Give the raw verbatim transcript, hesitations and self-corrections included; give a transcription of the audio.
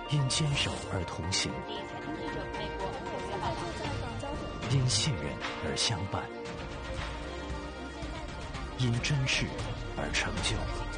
因坚守而同行，因信任而相伴，因真挚而成就。